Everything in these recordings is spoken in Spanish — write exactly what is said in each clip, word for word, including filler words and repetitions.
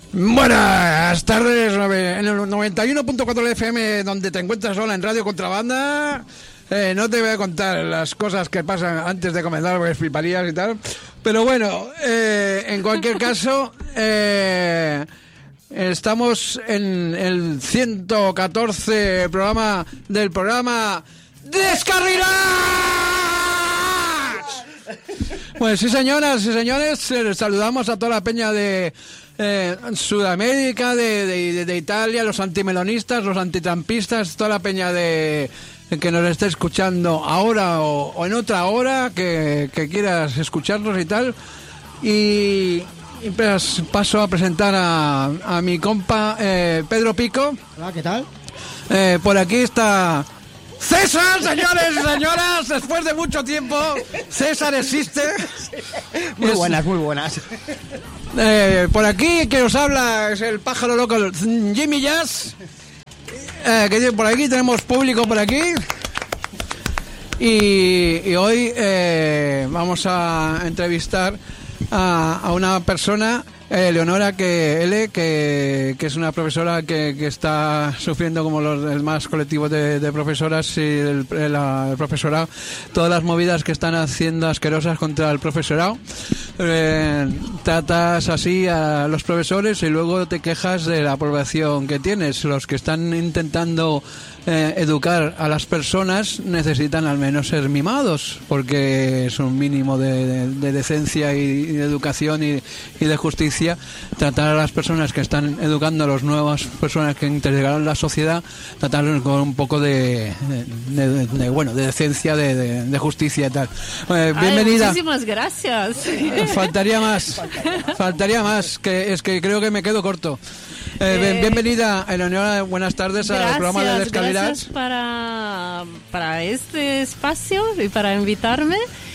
Buenas tardes, en el noventa y uno punto cuatro F M, donde te encuentras sola en Radio Contrabanda. Eh, no te voy a contar las cosas que pasan antes de comenzar, porque fliparías y tal. Pero bueno, eh, en cualquier caso, eh, estamos en el ciento catorce programa del programa Descarrilados. Pues sí, señoras y señores, eh, saludamos a toda la peña de eh, Sudamérica, de, de, de Italia, los antimelonistas, los antitrampistas, toda la peña de que nos esté escuchando ahora o, o en otra hora, que, que quieras escucharnos y tal. Y, y pues paso a presentar a, a mi compa eh, Pedro Pico. Hola, ¿qué tal? Eh, por aquí está César, señores y señoras, después de mucho tiempo, César existe. Muy es, buenas, muy buenas. Eh, por aquí que os habla es el pájaro loco Jimmy Jazz. Eh, que por aquí tenemos público por aquí. Y, y hoy eh, vamos a entrevistar a, a una persona, eh, Leonora que L, que, que es una profesora que, que está sufriendo, como los demás colectivos de, de profesoras y el, el, el profesorado, todas las movidas que están haciendo asquerosas contra el profesorado. Eh, tratas así a los profesores y luego te quejas de la aprobación que tienes. Los que están intentando eh, educar a las personas necesitan al menos ser mimados, porque es un mínimo de, de, de decencia y, y de educación y, y de justicia tratar a las personas que están educando a las nuevas personas que integrarán la sociedad, tratarlos con un poco de, de, de, de bueno, de decencia, de, de, de justicia y tal. Eh, bienvenida. Ay, muchísimas gracias. Faltaría más, faltaría más, que es que creo que me quedo corto. Eh, eh, bienvenida, Eleonora, buenas tardes gracias, al programa de Descarrilados. Gracias para, para este espacio y para invitarme.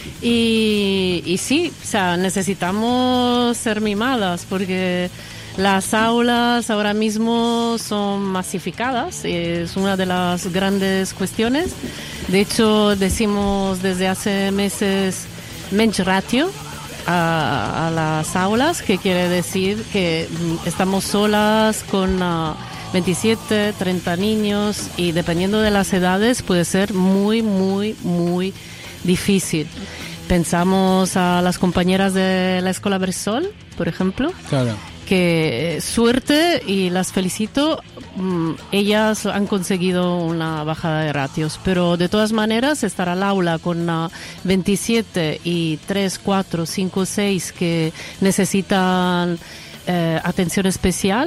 Y, y sí, o sea, necesitamos ser mimadas porque las aulas ahora mismo son masificadas, es una de las grandes cuestiones. De hecho, decimos desde hace meses mensch ratio a, a las aulas, que quiere decir que estamos solas con uh, veintisiete, treinta niños, y dependiendo de las edades puede ser muy, muy, muy difícil. Pensamos a las compañeras de la Escuela Bressol, por ejemplo. Claro. Que suerte, y las felicito, ellas han conseguido una bajada de ratios, pero de todas maneras estar al aula con uh, veintisiete y tres, cuatro, cinco, seis que necesitan eh, atención especial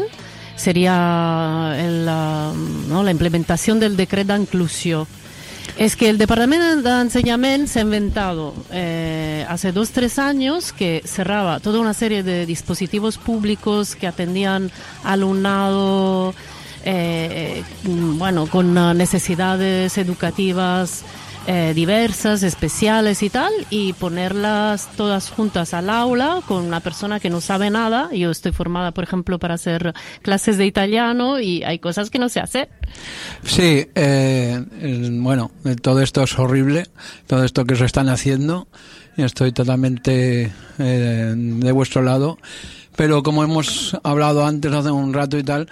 sería el, uh, ¿no? la implementación del decreto de inclusión. Es que el Departamento de Enseñamiento se ha inventado eh, hace dos, tres años, que cerraba toda una serie de dispositivos públicos que atendían alumnado eh, bueno, con necesidades educativas eh, diversas, especiales y tal, y ponerlas todas juntas al aula con una persona que no sabe nada. Yo estoy formada, por ejemplo, para hacer clases de italiano y hay cosas que no sé hacer. Sí, eh, bueno, todo esto es horrible, todo esto que os están haciendo, y estoy totalmente eh, de vuestro lado, pero como hemos hablado antes hace un rato y tal,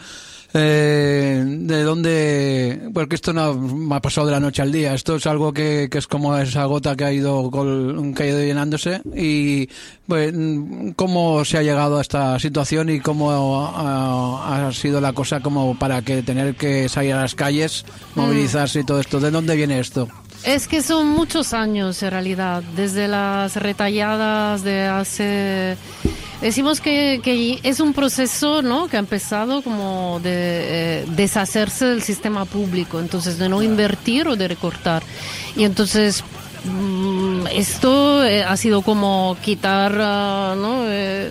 Eh, de dónde, porque esto no me ha pasado de la noche al día, esto es algo que, que es como esa gota que ha ido que ha ido llenándose. Y pues, cómo se ha llegado a esta situación y cómo ha, ha sido la cosa como para que tener que salir a las calles, movilizarse y todo esto. ¿De dónde viene esto? Es que son muchos años en realidad, desde las retalladas de hace... Decimos que, que es un proceso, ¿no?, que ha empezado como de eh, deshacerse del sistema público, entonces de no invertir o de recortar. Y entonces mmm, esto eh, ha sido como quitar, uh, ¿no?, eh,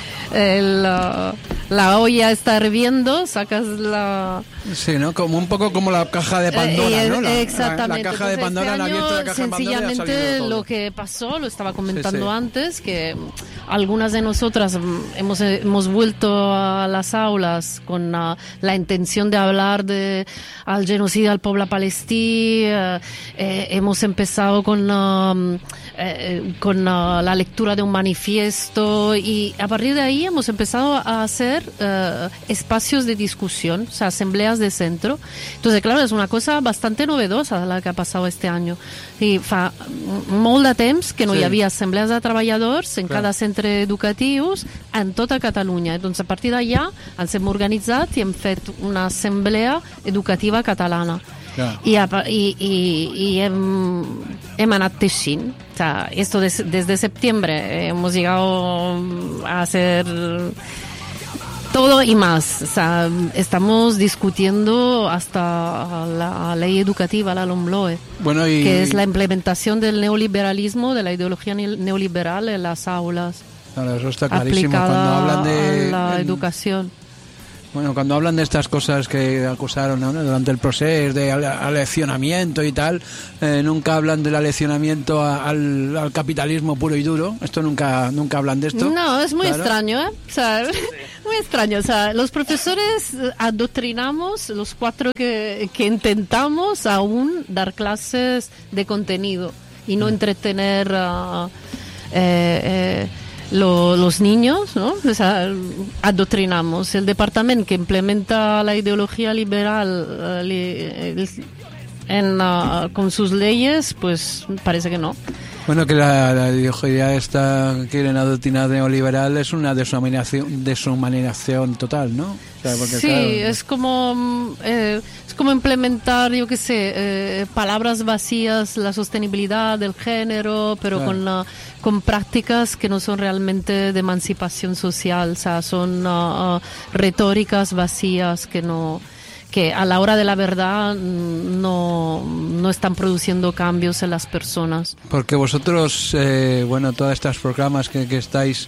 el, uh, la olla está hirviendo, sacas la... Sí, ¿no? Como un poco como la caja de Pandora, eh, ¿no? La, exactamente. La, la caja Entonces, de Pandora, este la año, abierta de la caja de Pandora, sencillamente todo. Lo que pasó, lo estaba comentando sí, sí. antes, que algunas de nosotras hemos, hemos vuelto a las aulas con uh, la intención de hablar de al genocidio al pueblo palestí. Uh, eh, hemos empezado con, uh, eh, con uh, la lectura de un manifiesto y a partir de ahí hemos empezado a hacer uh, espacios de discusión, o sea, asambleas de centro. Entonces, claro, es una cosa bastante novedosa la que ha pasado este año. I fa molt de temps que no sí. hi havia assemblees de treballadors en Clar. cada centre educatius en tota Catalunya. Doncs a partir d'allà ens hem organitzat i hem fet una assemblea educativa catalana. Y, y, y, y hem, hem anat teixint. O sea, esto des, desde septiembre hemos llegado a hacer todo y más. O sea, estamos discutiendo hasta la ley educativa, la LOMLOE, bueno, y, que es la implementación del neoliberalismo, de la ideología neoliberal en las aulas. Claro, eso está clarísimo. Cuando hablan de a la en, educación. Bueno, cuando hablan de estas cosas que acusaron, ¿no?, durante el proceso de aleccionamiento y tal, eh, nunca hablan del aleccionamiento a, al, al capitalismo puro y duro. Esto nunca nunca hablan de esto. No, es muy claro. extraño, ¿eh? O sea, muy extraño. O sea, los profesores adoctrinamos, los cuatro que, que intentamos aún dar clases de contenido y no entretener uh, eh, eh, Lo, los niños, ¿no? O sea, adoctrinamos. El departamento que implementa la ideología liberal uh, li, en, uh, con sus leyes, pues parece que no. Bueno, que la, la ideología esta que quieren adoctrinar neoliberal es una deshumanización, deshumanización total, ¿no? O sea, porque, sí, claro, es como eh, es como implementar, yo qué sé, eh, palabras vacías, la sostenibilidad del género, pero claro. con uh, con prácticas que no son realmente de emancipación social, o sea, son uh, uh, retóricas vacías que no que a la hora de la verdad no, no están produciendo cambios en las personas. Porque vosotros, eh, bueno, todos estos programas que, que estáis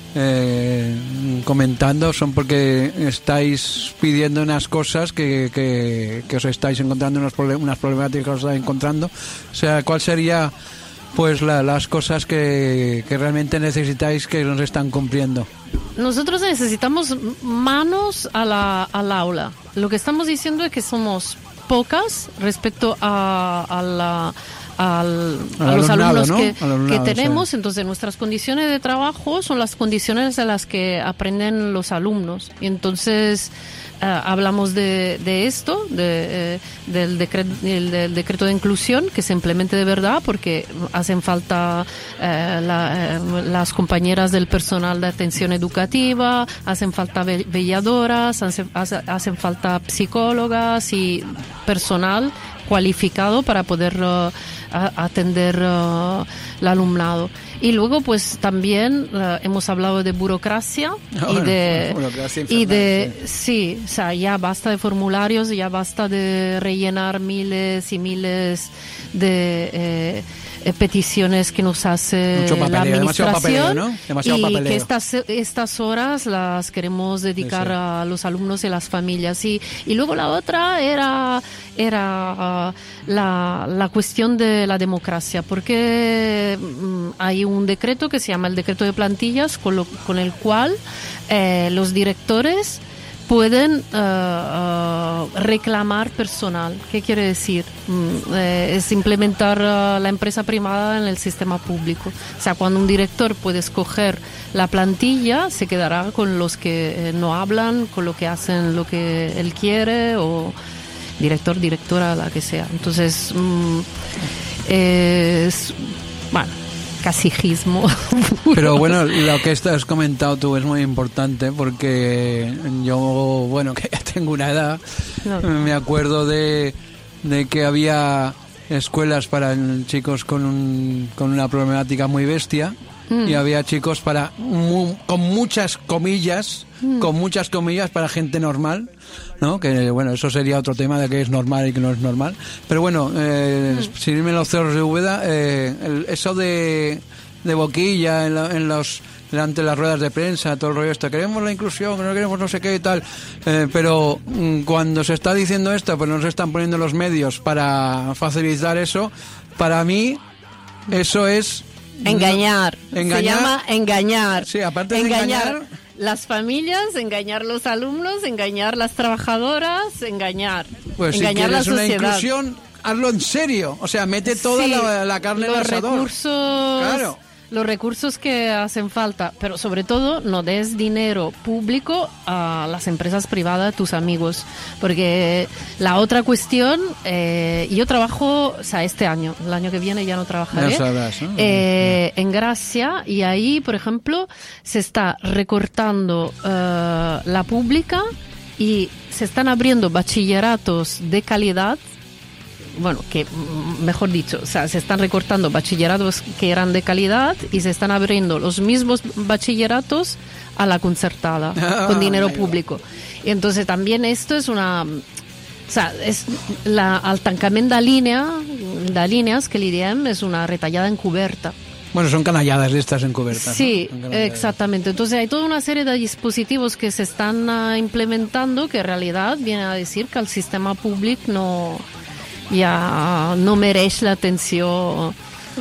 eh, comentando son porque estáis pidiendo unas cosas que, que, que os estáis encontrando, unos problem- unas problemáticas que os estáis encontrando. O sea, ¿cuál sería pues la, las cosas que, que realmente necesitáis que nos están cumpliendo? Nosotros necesitamos manos a la, al aula. Lo que estamos diciendo es que somos pocas respecto a, a, la, al, a, a los alumnos ¿no? que, que tenemos. Sí. Entonces, nuestras condiciones de trabajo son las condiciones en las que aprenden los alumnos. Y entonces, Uh, hablamos de, de esto, de, eh, del, decreto, del, del decreto de inclusión, que se implemente de verdad, porque hacen falta eh, la, eh, las compañeras del personal de atención educativa, hacen falta velladoras, hacen, hacen falta psicólogas y personal cualificado para poder uh, atender uh, el alumnado. Y luego pues también uh, hemos hablado de burocracia oh, y de burocracia infernal, y de sí. sí, o sea, ya basta de formularios, ya basta de rellenar miles y miles de eh, peticiones que nos hace Mucho papeleo, la administración, demasiado papeleo, ¿no? Demasiado y papeleo. que estas estas horas las queremos dedicar sí, sí. a los alumnos y a las familias. Y, y luego la otra era era uh, la, la cuestión de la democracia, porque um, hay un decreto que se llama el decreto de plantillas, con, lo, con el cual eh, los directores pueden uh, uh, reclamar personal. ¿Qué quiere decir? Mm, eh, es implementar uh, la empresa privada en el sistema público. O sea, cuando un director puede escoger la plantilla, se quedará con los que eh, no hablan, con lo que hacen lo que él quiere, o director, directora, la que sea. Entonces, mm, es, bueno, casijismo. Pero bueno, lo que has comentado tú es muy importante, porque yo, bueno, que ya tengo una edad, no. me acuerdo de, de que había escuelas para chicos con, un, con una problemática muy bestia, mm. y había chicos para mu, con muchas comillas, mm. con muchas comillas para gente normal, ¿no? Que bueno, eso sería otro tema de que es normal y que no es normal. Pero bueno, eh, mm. sin irme los cerros de Úbeda, eh, el, eso de, de boquilla en, la, en los delante de las ruedas de prensa, todo el rollo este, queremos la inclusión, no queremos no sé qué y tal, eh, pero mm, cuando se está diciendo esto, pues no se están poniendo los medios para facilitar eso. Para mí eso es Engañar. No, engañar. Se llama engañar. Sí, aparte de engañar. engañar... Las familias, engañar los alumnos, engañar las trabajadoras, engañar. Pues engañar si la quieres una sociedad. inclusión, hazlo en serio. O sea, mete toda Sí, la, la carne en el los asador. recursos, Claro. los recursos que hacen falta, pero sobre todo no des dinero público a las empresas privadas de tus amigos, porque la otra cuestión, eh, yo trabajo, o sea, este año, el año que viene ya no trabajaré, Ya sabrás, ¿no? eh, en Gracia, y ahí, por ejemplo, se está recortando eh, la pública y se están abriendo bachilleratos de calidad. Bueno, que mejor dicho, o sea, se están recortando bachilleratos que eran de calidad y se están abriendo los mismos bachilleratos a la concertada, Ah, con dinero amigo. público. Y entonces también esto es una... O sea, es la, el tancament de línia, de línies, que li diem, és una retallada encubierta. Bueno, son canalladas de estas encubiertas. Sí, ¿no? Son canalladas. exactamente. Entonces hay toda una serie de dispositivos que se están uh, implementando que en realidad vienen a decir que el sistema público no... ya no merece la atención,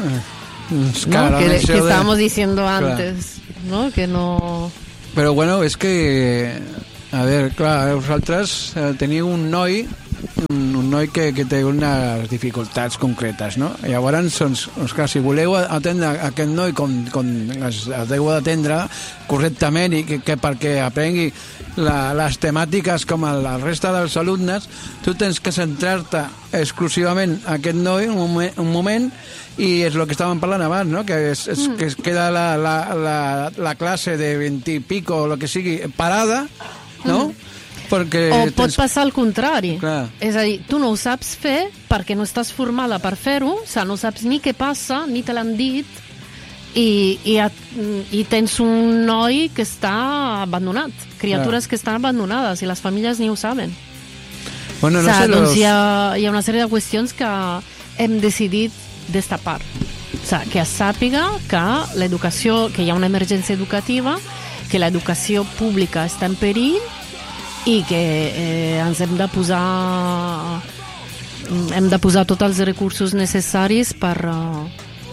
Es ¿no? clar, que, el que deseo de- estábamos diciendo Clar. antes, ¿no? Que no... Però bueno, és que... A veure, clar, vosaltres eh, teniu un noi un, un noi que, que té unes dificultats concretes, no? Llavors, doncs, doncs clar, si voleu atendre aquest noi com, com es, es deu d'atendre correctament i que, que perquè aprengui la, les temàtiques com el, el reste dels alumnes, tu tens que centrar-te exclusivament a aquest noi un moment, un moment i és el que estàvem parlant abans, no? Que, es, es, que es queda la, la, la, la classe de vint i pico o el que sigui parada, no? Mm. Perquè O pot tens... passar al contrari. Clar. És a dir, tu no ho saps fer perquè no estàs formada per fer-ho, o sigui, no saps ni què passa, ni te l'han dit, i, i, i tens un noi que està abandonat, criatures Clar. que estan abandonades i les famílies ni ho saben. Bueno, O no sigui, sé, doncs los... hi ha, hi ha una sèrie de qüestions que hem decidit destapar. O sigui, que es sàpiga que l'educació, que hi ha una emergència educativa, que l'educació pública està en perill i que eh, ens hem de posar hem de posar tots els recursos necessaris per uh,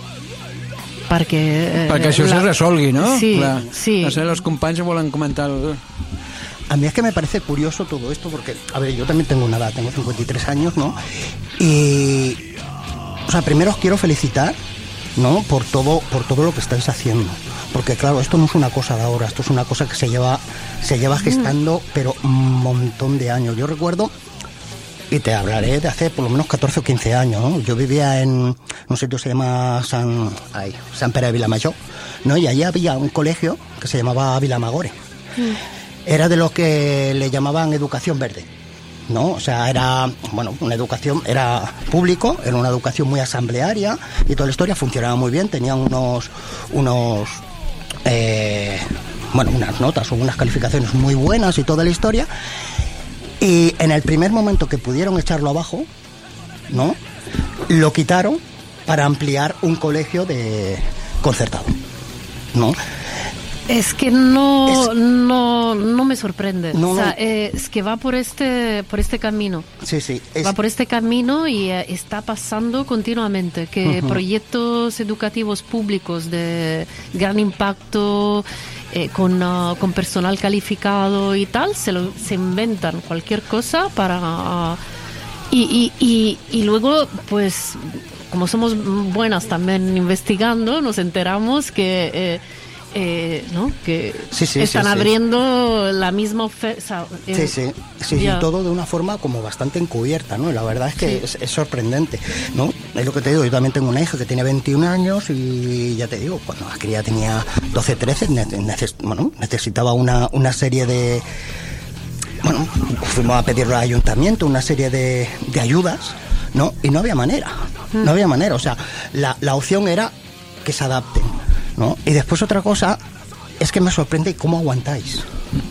perquè eh, perquè això la... se resolgui, ¿no? Sí, Clar. sí. No sé, los companys volen comentar el... A mí es que me parece curioso todo esto porque, a ver, yo también tengo una edad, tengo cincuenta y tres años, ¿no? Y, o sea, primero os quiero felicitar, ¿no? Por todo, por todo lo que estáis haciendo. Porque, claro, esto no es una cosa de ahora, esto es una cosa que se lleva, se lleva gestando, pero un montón de años. Yo recuerdo, y te hablaré de hace por lo menos catorce o quince años, ¿no? Yo vivía en un sitio que se llama San, ay, San Pere de Vilamayó, ¿no? Y allí había un colegio que se llamaba Vilamagore. Mm. Era de lo que le llamaban educación verde, ¿no? O sea, era, bueno, una educación, era público, era una educación muy asamblearia y toda la historia funcionaba muy bien, tenían unos, unos, eh, bueno, unas notas o unas calificaciones muy buenas y toda la historia. Y en el primer momento que pudieron echarlo abajo, ¿no? Lo quitaron para ampliar un colegio de concertado, ¿no? Es que no, Es- no, no me sorprende. No, o sea, no. eh, es que va por este, por este camino. Sí, sí. Es, Va por este camino y eh, está pasando continuamente que Ujú. proyectos educativos públicos de gran impacto eh, con, uh, con personal calificado y tal, se, lo, se inventan cualquier cosa para... y, y, y, y luego, pues, como somos buenas también investigando, nos enteramos que... Eh, eh, ¿no? que Sí, sí, están sí, sí. abriendo la misma oferta. Sí, sí, sí, Ya. y todo de una forma como bastante encubierta, ¿no? Y la verdad es que Sí. es, es sorprendente, ¿no? Es lo que te digo, yo también tengo una hija que tiene veintiún años y ya te digo, cuando la cría tenía doce, trece, ne- neces- bueno, necesitaba una, una serie de... Bueno, fuimos a pedirlo al ayuntamiento, una serie de, de ayudas, ¿no? Y no había manera, no había manera, o sea, la, la opción era que se adapten, ¿no? Y después otra cosa es que me sorprende cómo aguantáis.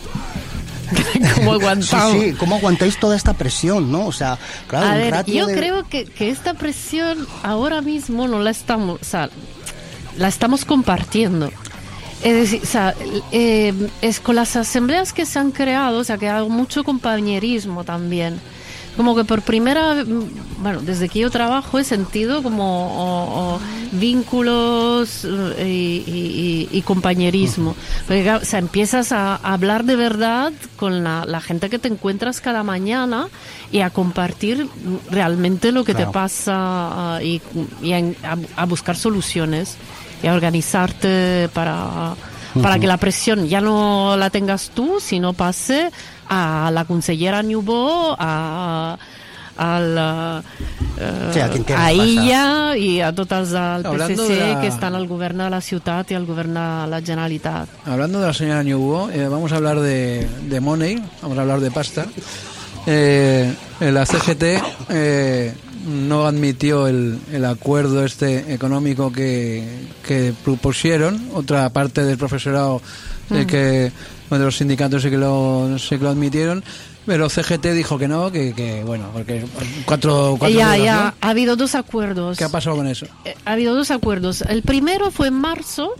Como aguantamos. Sí, sí, ¿cómo aguantáis toda esta presión, no? O sea, claro, A un ver, ratio yo de... creo que, que esta presión ahora mismo no la estamos, o sea, la estamos compartiendo. Es decir, o sea, eh, es con las asambleas que se han creado, o sea, que hay mucho compañerismo también. como que por primera, bueno, desde que yo trabajo he sentido como o, o vínculos y, y, y compañerismo. Porque, o sea, empiezas a, a hablar de verdad con la, la gente que te encuentras cada mañana y a compartir realmente lo que claro. te pasa uh, y, y a, a buscar soluciones y a organizarte para, para uh-huh. que la presión ya no la tengas tú, sino pase a la consellera Niubó, a, a la, uh, sí, a, a ella y a todas al P S C la... que están al gobierno de la ciudad y al gobierno de la Generalitat. Hablando de la señora Niubó, eh, vamos a hablar de, de money, vamos a hablar de pasta. Eh, la C G T eh, no admitió el, el acuerdo este económico que, que propusieron. Otra parte del profesorado eh, que bueno, de los sindicatos sí que lo sí que lo admitieron, pero C G T dijo que no, que, que bueno, porque cuatro, cuatro ya, euros, ya, ¿no? Ha habido dos acuerdos. ¿Qué ha pasado con eso? Ha habido dos acuerdos. El primero fue en marzo.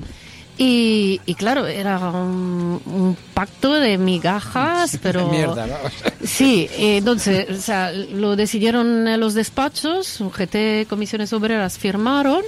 Y, y claro, era un, un pacto de migajas, pero... Mierda, ¿no? Sí, entonces, o sea, lo decidieron los despachos, U G T, Comisiones Obreras firmaron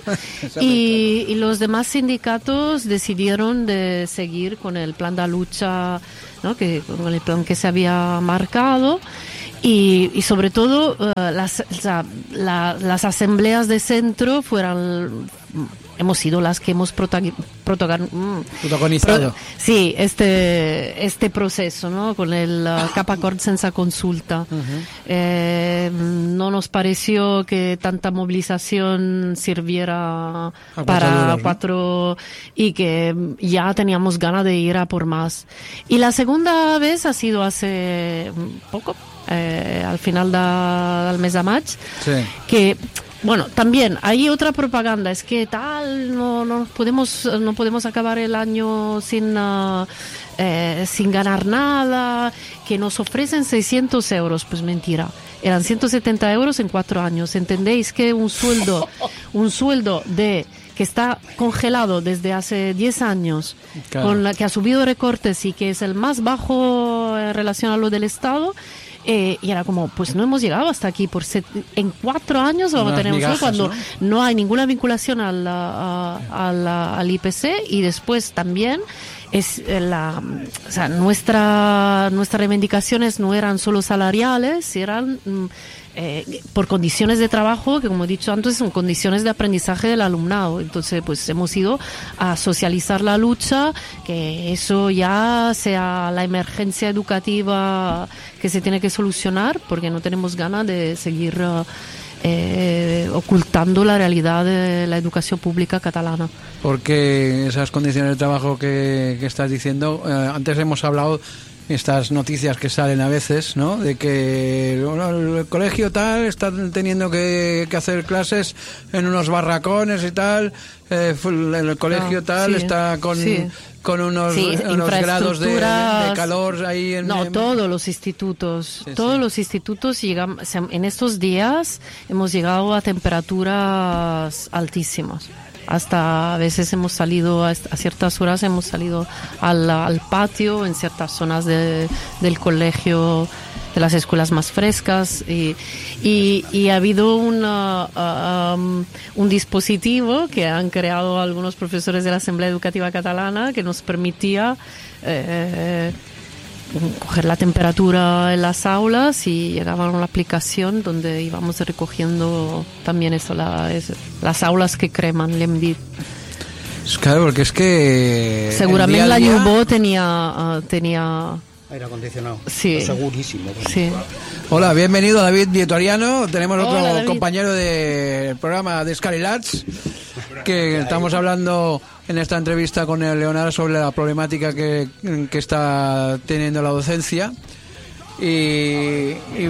y, y los demás sindicatos decidieron de seguir con el plan de lucha, ¿no? que, con el plan que se había marcado. Y, y sobre todo uh, las, o sea, la, las asambleas de centro fueron hemos sido las que hemos protagonizado, protagonizado. Pro, sí, este este proceso, ¿no? Con el uh, cap acord senza consulta. Uh-huh. Eh, no nos pareció que tanta movilización sirviera a para euros, cuatro, ¿no? Y que ya teníamos ganas de ir a por más. Y la segunda vez ha sido hace poco. Eh, al final de, del mes de maig, sí. Que bueno, también hay otra propaganda, es que tal no, no podemos no podemos acabar el año sin uh, eh, sin ganar nada, que nos ofrecen seiscientos euros, pues mentira, eran ciento setenta euros en cuatro años. ¿Entendéis que un sueldo un sueldo de que está congelado desde hace diez años, claro. Con la que ha subido recortes y que es el más bajo en relación a lo del Estado? Eh, y era como, pues no hemos llegado hasta aquí. Por set, en cuatro años vamos a tener migajas, cuando ¿no? no hay ninguna vinculación a la, a, a la, al I P C. Y después también es la, o sea, nuestra, nuestras reivindicaciones no eran solo salariales, eran eh, por condiciones de trabajo, que como he dicho antes son condiciones de aprendizaje del alumnado. Entonces pues hemos ido a socializar la lucha, que eso ya sea la emergencia educativa que se tiene que solucionar, porque no tenemos ganas de seguir uh, eh, ocultando la realidad de la educación pública catalana. Porque esas condiciones de trabajo que, que estás diciendo, eh, antes hemos hablado estas noticias que salen a veces, ¿no? De que bueno, el colegio tal está teniendo que, que hacer clases en unos barracones y tal, eh, el colegio no, tal sí, está con... Sí. Con unos, sí, unos grados de, de calor ahí en... No, en... todos los institutos, sí, todos sí. los institutos llegamos, en estos días hemos llegado a temperaturas altísimas. Hasta a veces hemos salido, a, a ciertas horas hemos salido al, al patio en ciertas zonas de, del colegio, de las escuelas más frescas, y, y, y ha habido una, uh, um, un dispositivo que han creado algunos profesores de la Asamblea Educativa Catalana que nos permitía eh, coger la temperatura en las aulas, y llegaba una aplicación donde íbamos recogiendo también eso, la, es, las aulas que creman, l'hem dit. Claro, porque es que seguramente la Niubó tenía, uh, tenía aire acondicionado. Sí. Segurísimo. Sí. Hola, bienvenido David Vitoriano. Tenemos Hola, otro David. compañero del programa de Scarlats, que estamos hablando en esta entrevista con el Leonardo sobre la problemática que, que está teniendo la docencia. Y, y,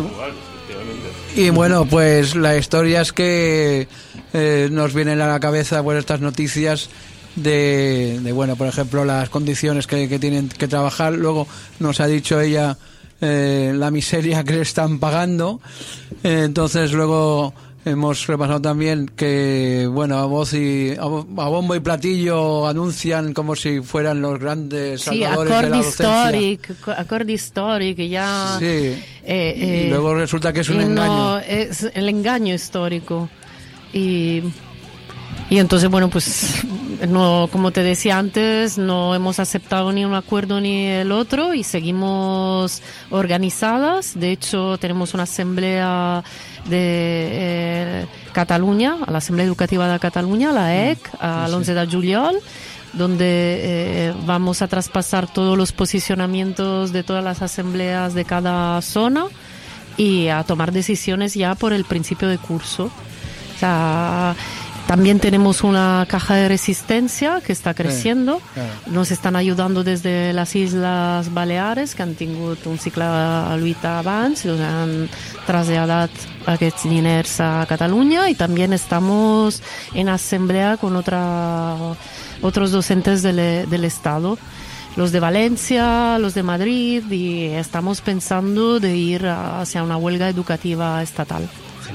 y bueno, pues la historia es que eh, nos vienen a la cabeza pues estas noticias de, de bueno, por ejemplo, las condiciones que, que tienen que trabajar. Luego nos ha dicho ella eh, la miseria que le están pagando. Eh, entonces luego hemos repasado también que, bueno, a voz y a, bo- a bombo y platillo anuncian como si fueran los grandes Sí, salvadores de la Accordi docencia. Storic, co- Accordi Storic, ya... Sí. eh, eh, Y luego resulta que es un y engaño. no, es el engaño histórico. Y, y entonces, bueno, pues, no, como te decía antes, no hemos aceptado ni un acuerdo ni el otro y seguimos organizadas. De hecho, tenemos una asamblea de eh, Cataluña, a la Asamblea Educativa de Cataluña, la E C, al once de juliol, donde eh, vamos a traspasar todos los posicionamientos de todas las asambleas de cada zona y a tomar decisiones ya por el principio de curso. O sea, también tenemos una caja de resistencia que está creciendo. Sí, claro. Nos están ayudando desde las Islas Baleares, que han tenido un ciclo a lluita abans, los han traslladat aquests diners a Cataluña, y también estamos en asamblea con otra, otros docentes del, del Estado, los de Valencia, los de Madrid, y estamos pensando de ir hacia una huelga educativa estatal.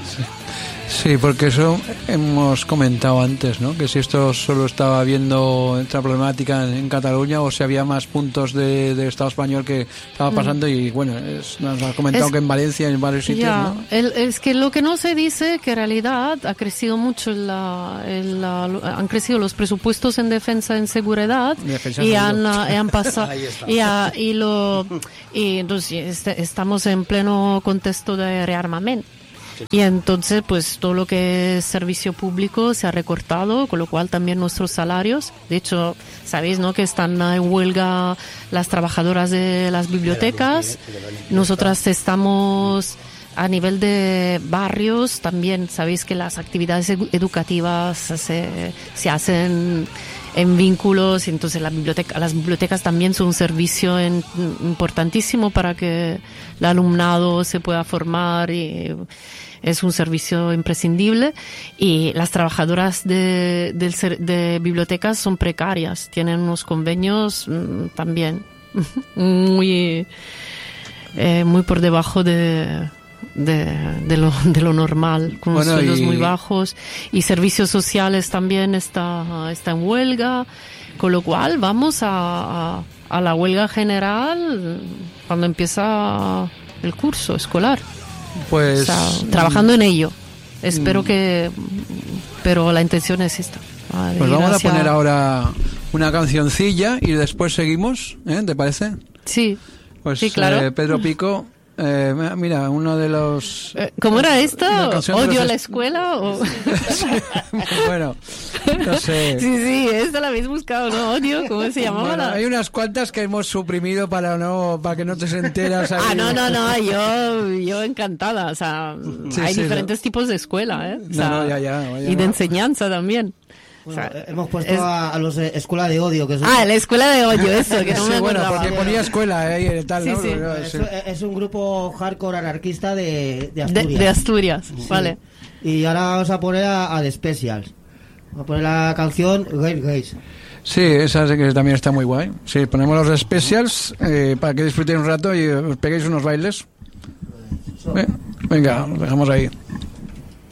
Sí, porque eso hemos comentado antes, ¿no? Que si esto solo estaba habiendo esta problemática en, en Cataluña o si había más puntos de, de Estado español que estaba pasando y bueno, es, nos has comentado Es- que en Valencia y en varios sitios, Ya, ¿no? el- es que lo que no se dice que en realidad ha crecido mucho la, el- la- han crecido los presupuestos en defensa en seguridad Defensa y seguro. han, ah, y han pasado Ahí está. y, ah, y lo y entonces este- estamos en pleno contexto de rearmamento. Y entonces, pues todo lo que es servicio público se ha recortado, con lo cual también nuestros salarios. De hecho, sabéis, ¿no?, que están en huelga las trabajadoras de las bibliotecas. Nosotras estamos a nivel de barrios también. Sabéis que las actividades edu- educativas se, se hacen en vínculos, y entonces la biblioteca, las bibliotecas también son un servicio en- importantísimo para que el alumnado se pueda formar, y es un servicio imprescindible. Y las trabajadoras de, del ser- de bibliotecas son precarias, tienen unos convenios mm, también muy, eh, muy por debajo de, de, de lo, de lo normal, con Bueno, sueldos y- muy bajos, y servicios sociales también está, está en huelga, con lo cual vamos a, a, a la huelga general cuando empieza el curso escolar. Pues O sea, trabajando en ello. Espero que... Pero la intención es esta. a Pues ir vamos hacia- a poner ahora una cancioncilla y después seguimos, ¿eh? ¿Te parece? Sí. Pues Sí, claro. eh, Pedro Pico, eh, mira, uno de los... Eh, ¿Cómo era La esta? canción de ¿Odio los a la est- escuela? O... bueno, no sé. Sí, sí, esta la habéis buscado, ¿no? Odio, ¿cómo se llamaba? Bueno, la- hay unas cuantas que hemos suprimido para no para que no te se enteras. Ah, ahí. no, no, no, yo, yo encantada. O sea, Sí, hay sí, diferentes tipos de escuela, ¿eh? O No, sea, no, ya, ya, ya. y de enseñanza también. Bueno, O sea, eh, hemos puesto es- a, a los de Escuela de Odio, que es un, Ah, la escuela de odio, eso, que no Sí, me bueno, acordaba. porque ponía escuela ahí y tal, Sí, ¿no? sí. Pero, es, sí. es un grupo hardcore anarquista de, de de, Asturias. de Asturias, vale. Y ahora vamos a poner a, a The Specials. Vamos a poner la canción Gays Gays. Sí, esa sí que también está muy guay. Sí, ponemos los specials eh, para que disfrutéis un rato y os peguéis unos bailes. Ve- Venga, lo dejamos ahí.